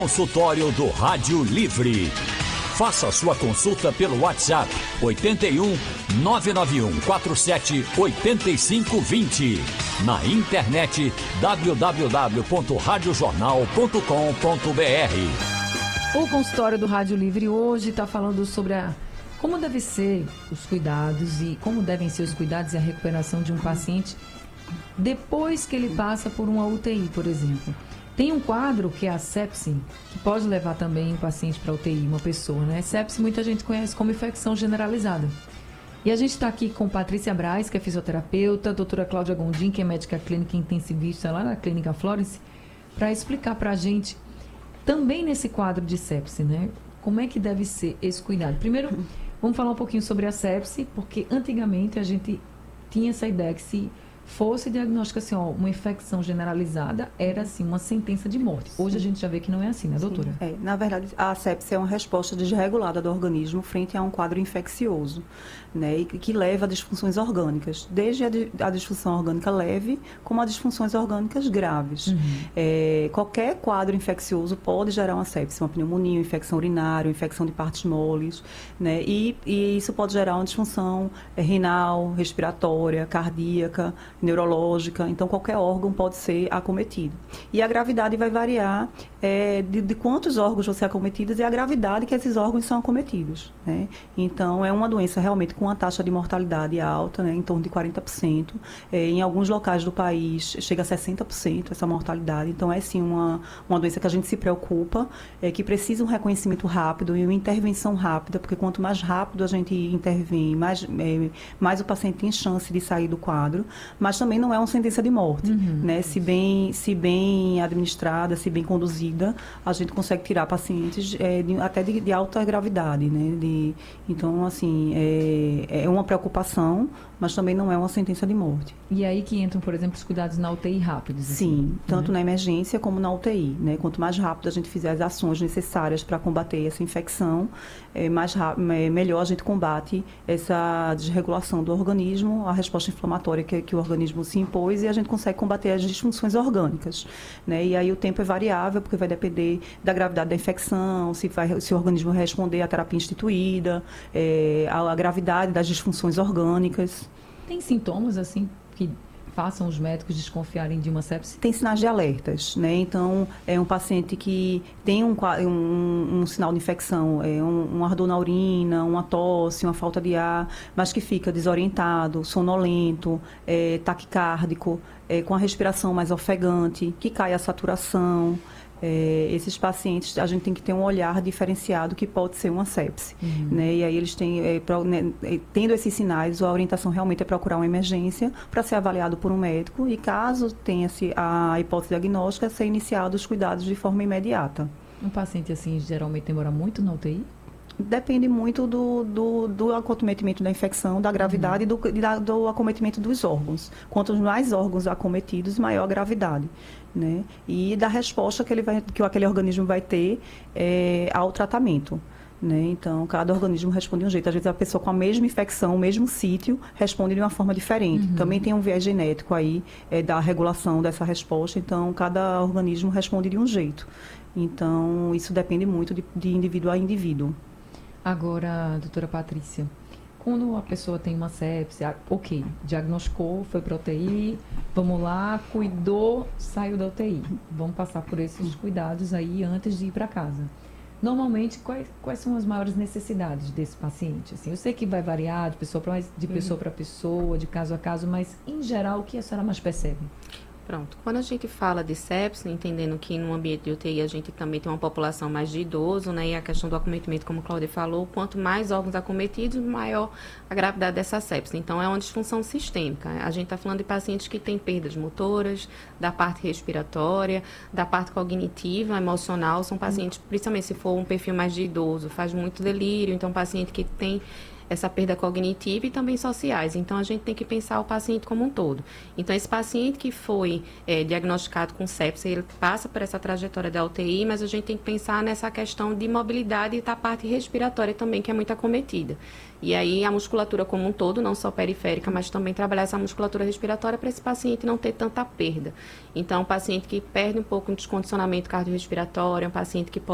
Consultório do Rádio Livre. Faça sua consulta pelo WhatsApp 81 991 47 8520. Na internet www.radiojornal.com.br. O consultório do Rádio Livre hoje está falando sobre como deve ser os cuidados e como devem ser os cuidados e a recuperação de um paciente depois que ele passa por uma UTI, por exemplo. Tem um quadro que é a sepse, que pode levar também um paciente para UTI, uma pessoa, né? Sepse muita gente conhece como infecção generalizada. E a gente está aqui com Patrícia Braz, que é fisioterapeuta, a doutora Cláudia Gondim, que é médica clínica intensivista lá na Clínica Florence, para explicar para a gente, também nesse quadro de sepse, né? Como é que deve ser esse cuidado? Primeiro, vamos falar um pouquinho sobre a sepse, porque antigamente a gente tinha essa ideia que se fosse diagnóstico assim, ó, uma infecção generalizada, era assim, uma sentença de morte. Hoje a gente já vê que não é assim, né, doutora? Sim, na verdade, a sepse é uma resposta desregulada do organismo frente a um quadro infeccioso, né, e que leva a disfunções orgânicas, desde a disfunção orgânica leve, como a disfunções orgânicas graves. Qualquer quadro infeccioso pode gerar uma sepse, uma pneumonia, uma infecção urinária, uma infecção de partes moles, né, e isso pode gerar uma disfunção renal, respiratória, cardíaca, neurológica, então qualquer órgão pode ser acometido. E a gravidade vai variar de quantos órgãos vão ser acometidos e a gravidade que esses órgãos são acometidos, né? Então, é uma doença realmente com uma taxa de mortalidade alta, né, em torno de 40%. Em alguns locais do país chega a 60% essa mortalidade. Então, é sim uma doença que a gente se preocupa, que precisa um reconhecimento rápido e uma intervenção rápida, porque quanto mais rápido a gente intervém, mais o paciente tem chance de sair do quadro. Mas também não é uma sentença de morte, né? Se bem administrada, se bem conduzida, a gente consegue tirar pacientes até de alta gravidade, né? Então, assim, é uma preocupação, mas também não é uma sentença de morte. E aí que entram, por exemplo, os cuidados na UTI rápidos? Assim, sim, tanto na emergência como na UTI, né? Quanto mais rápido a gente fizer as ações necessárias para combater essa infecção, melhor a gente combate essa desregulação do organismo, a resposta inflamatória que o organismo se impôs, e a gente consegue combater as disfunções orgânicas, né? E aí o tempo é variável, porque vai depender da gravidade da infecção, se o organismo responder à terapia instituída, a gravidade das disfunções orgânicas. Tem sintomas, assim, que façam os médicos desconfiarem de uma sepse? Tem sinais de alertas, né? Então, é um paciente que tem um sinal de infecção, um ardor na urina, uma tosse, uma falta de ar, mas que fica desorientado, sonolento, taquicárdico, com a respiração mais ofegante, que cai a saturação. Esses pacientes, a gente tem que ter um olhar diferenciado que pode ser uma sepse, né? E aí eles têm, tendo esses sinais, a orientação realmente é procurar uma emergência para ser avaliado por um médico e caso tenha-se a hipótese diagnóstica, ser iniciado os cuidados de forma imediata. Um paciente assim geralmente demora muito na UTI? Depende muito do acometimento da infecção, da gravidade e do acometimento dos órgãos. Quanto mais órgãos acometidos, maior a gravidade, né? E da resposta que aquele organismo vai ter ao tratamento, né? Então, cada organismo responde de um jeito. Às vezes, a pessoa com a mesma infecção, o mesmo sítio, responde de uma forma diferente. Também tem um viés genético aí da regulação dessa resposta. Então, cada organismo responde de um jeito. Então, isso depende muito de indivíduo a indivíduo. Agora, doutora Patrícia, quando a pessoa tem uma sepse, ok, diagnosticou, foi para a UTI, vamos lá, cuidou, saiu da UTI. Vamos passar por esses cuidados aí antes de ir para casa. Normalmente, quais são as maiores necessidades desse paciente? Assim, eu sei que vai variar de pessoa para pessoa, de caso a caso, mas, em geral, o que a senhora mais percebe? Pronto. Quando a gente fala de sepse, entendendo que no ambiente de UTI a gente também tem uma população mais de idoso, né? E a questão do acometimento, como a Cláudia falou, quanto mais órgãos acometidos, maior a gravidade dessa sepse. Então, é uma disfunção sistêmica. A gente está falando de pacientes que têm perdas motoras, da parte respiratória, da parte cognitiva, emocional. São pacientes, principalmente se for um perfil mais de idoso, faz muito delírio. Então, paciente que tem essa perda cognitiva e também sociais. Então, a gente tem que pensar o paciente como um todo. Então, esse paciente que foi diagnosticado com sepsis, ele passa por essa trajetória da UTI, mas a gente tem que pensar nessa questão de mobilidade e da parte respiratória também, que é muito acometida. E aí, a musculatura como um todo, não só periférica, mas também trabalhar essa musculatura respiratória para esse paciente não ter tanta perda. Então, um paciente que perde um pouco de descondicionamento cardiorrespiratório, um paciente que pode